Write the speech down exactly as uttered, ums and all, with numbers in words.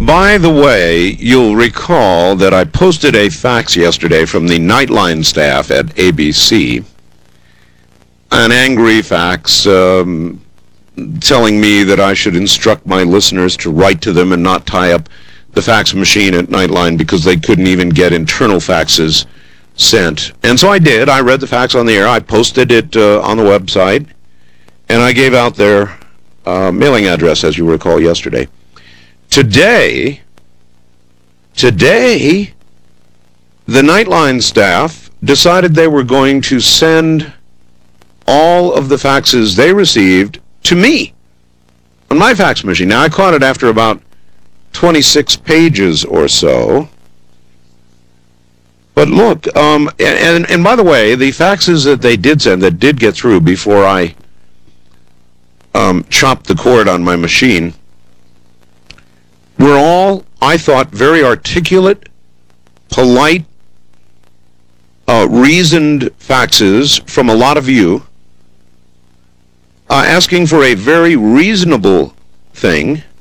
By the way, you'll recall that I posted a fax yesterday from the Nightline staff at A B C, an angry fax um, telling me that I should instruct my listeners to write to them and not tie up the fax machine at Nightline because they couldn't even get internal faxes sent. And so I did. I read the fax on the air. I posted it uh, on the website, and I gave out their uh, mailing address, as you recall, yesterday. Today, today, the Nightline staff decided they were going to send all of the faxes they received to me on my fax machine. Now, I caught it after about twenty-six pages or so. But look, um, and, and by the way, the faxes that they did send, that did get through before I um, chopped the cord on my machine, were all, I thought, very articulate, polite, uh, reasoned faxes from a lot of you, uh, asking for a very reasonable thing,